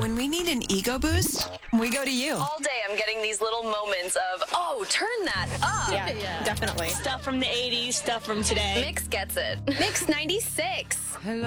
when we need an ego boost, we go to you. All day I'm getting these little moments of, oh, turn that up. Yeah, definitely. Stuff from the 80s, stuff from today. Mix gets it. Mix 96.